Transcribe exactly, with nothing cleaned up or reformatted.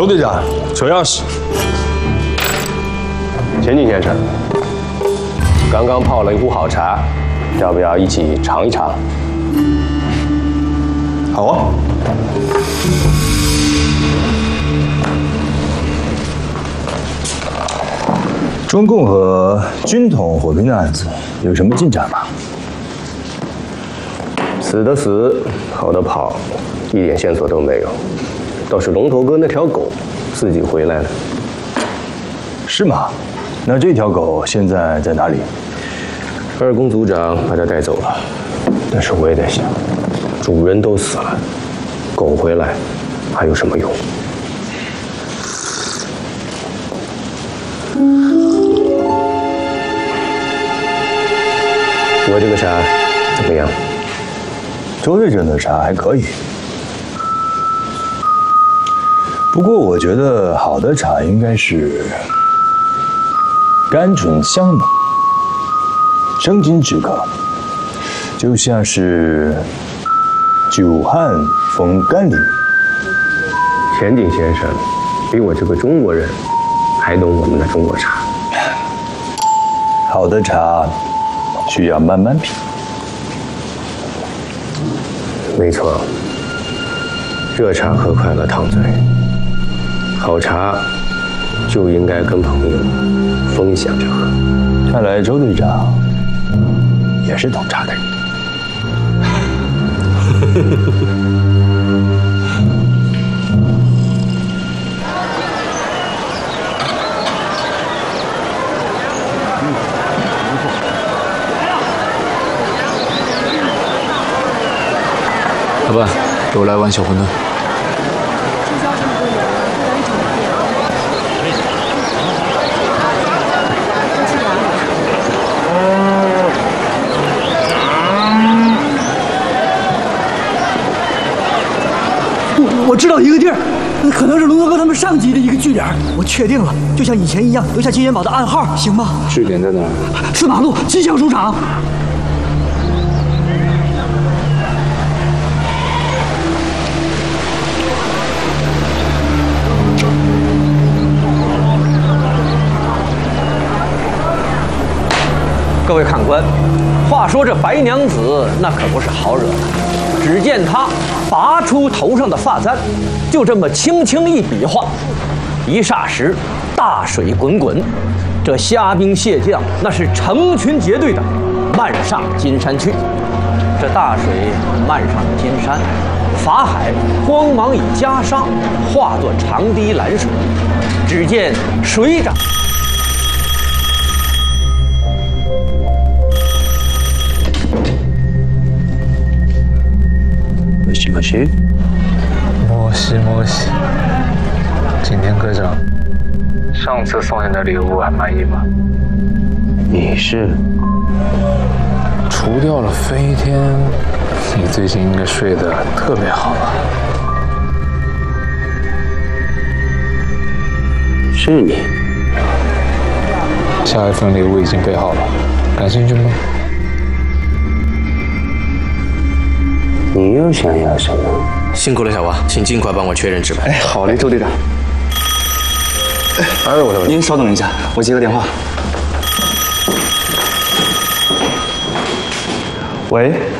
周队长，车钥匙。 钱进先生，刚刚泡了一壶好茶，要不要一起尝一尝？ 好啊。中共和军统火拼的案子有什么进展吗？ 死的死，跑的跑，一点线索都没有。倒是龙头哥那条狗自己回来了。 是吗？那这条狗现在在哪里？ 二宫组长把它带走了。但是我也在想，主人都死了，狗回来还有什么用？我这个茶怎么样？ 周队长的茶还可以，不过我觉得好的茶应该是甘醇香浓，生津止渴，就像是久旱逢甘霖。 钱景先生比我这个中国人还懂我们的中国茶。 好的茶需要慢慢品。 没错，热茶喝快了烫嘴，好茶就应该跟朋友分享着喝。 看来周队长也是懂茶的人。 老板，给我来碗小馄饨。 我我知道一个地儿，那可能是龙头哥他们上级的一个据点，我确定了，就像以前一样，留下金元宝的暗号，行吗？ 据点在哪儿？ 四马路金香书场。 各位看官，话说这白娘子那可不是好惹的。只见她拔出头上的发簪，就这么轻轻一比划，一霎时大水滚滚，这虾兵蟹将那是成群结队的漫上金山去。这大水漫上了金山，法海慌忙以袈裟化作长堤拦水。只见水涨。 もしもし， 摩西摩西，景天科长，上次送你的礼物还满意吗？ 你是？ 除掉了飞天，你最近应该睡得特别好了。 是你。 下一份礼物已经备好了，感兴趣吗？ 你又想要什么？ 辛苦了，小王，请尽快帮我确认指纹。 哎，好嘞，周队长。 哎，我的， 您稍等一下，我接个电话。喂。